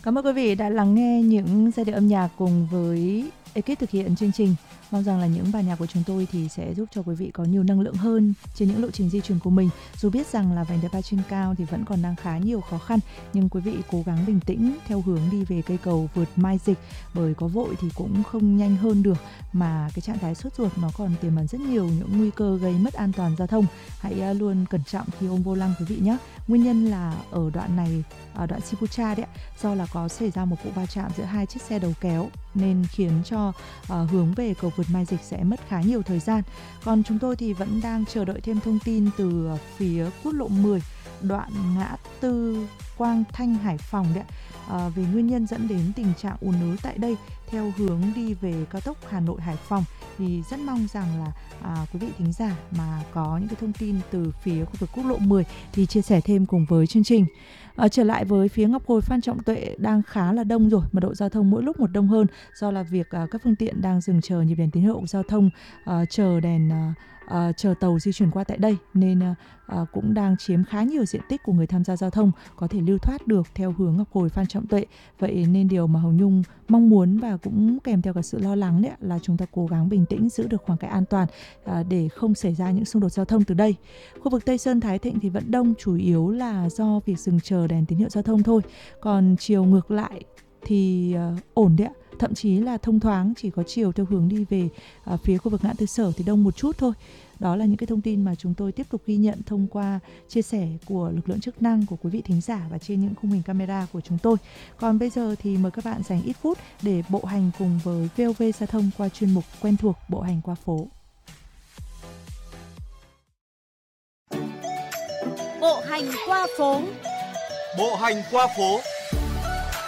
Cảm ơn quý vị đã lắng nghe những giai điệu âm nhạc cùng với ekip thực hiện chương trình. Mong rằng là những bài nhạc của chúng tôi thì sẽ giúp cho quý vị có nhiều năng lượng hơn trên những lộ trình di chuyển của mình. Dù biết rằng là vành đai ba trên cao thì vẫn còn đang khá nhiều khó khăn, nhưng quý vị cố gắng bình tĩnh theo hướng đi về cây cầu vượt Mai Dịch, bởi có vội thì cũng không nhanh hơn được, mà cái trạng thái sốt ruột nó còn tiềm ẩn rất nhiều những nguy cơ gây mất an toàn giao thông. Hãy luôn cẩn trọng khi ôm vô lăng quý vị nhé. Nguyên nhân là ở đoạn này, ở đoạn Sipucha đấy, do là có xảy ra một vụ va chạm giữa hai chiếc xe đầu kéo nên khiến cho hướng về cầu vượt Mai Dịch sẽ mất khá nhiều thời gian. Còn chúng tôi thì vẫn đang chờ đợi thêm thông tin từ phía quốc lộ 10 đoạn ngã tư Quang Thanh Hải Phòng đấy, về nguyên nhân dẫn đến tình trạng ùn ứ tại đây theo hướng đi về cao tốc Hà Nội Hải Phòng. Thì rất mong rằng là quý vị thính giả mà có những cái thông tin từ phía khu vực quốc lộ 10 thì chia sẻ thêm cùng với chương trình. Trở lại với phía Ngọc Hồi Phan Trọng Tuệ đang khá là đông rồi, mật độ giao thông mỗi lúc một đông hơn do là việc các phương tiện đang dừng chờ nhịp đèn tín hiệu giao thông, chờ tàu di chuyển qua tại đây, nên cũng đang chiếm khá nhiều diện tích của người tham gia giao thông có thể lưu thoát được theo hướng Ngọc Hồi Phan Trọng Tuệ. Vậy nên điều mà Hồng Nhung mong muốn và cũng kèm theo cả sự lo lắng đấy là chúng ta cố gắng bình tĩnh, giữ được khoảng cách an toàn để không xảy ra những xung đột giao thông từ đây. Khu vực Tây Sơn Thái Thịnh thì vẫn đông, chủ yếu là do việc dừng chờ đèn tín hiệu giao thông thôi. Còn chiều ngược lại thì ổn đấy ạ, thậm chí là thông thoáng, chỉ có chiều theo hướng đi về phía khu vực ngã tư Sở thì đông một chút thôi. Đó là những cái thông tin mà chúng tôi tiếp tục ghi nhận thông qua chia sẻ của lực lượng chức năng, của quý vị thính giả và trên những khung hình camera của chúng tôi. Còn bây giờ thì mời các bạn dành ít phút để bộ hành cùng với VOV Giao thông qua chuyên mục quen thuộc bộ hành qua phố. Bộ hành qua phố. Bộ hành qua phố.